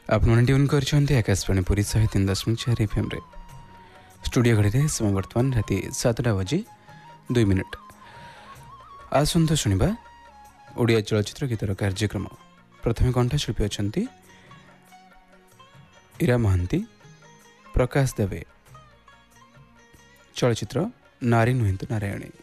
आपने ट्यून कर आकाशवाणी पुरी 103.4 FM रे स्टूडियो घड़ी समय बर्तमान राति 7टा बजे 2 मिनिट। आसंत शुणा ओडिया चलचित्र गीतर कार्यक्रम। प्रथम कंठशिल्पी अच्छा इरा महांती, प्रकाश देवे। चलचित्र नारी नुहंतु नारायणी।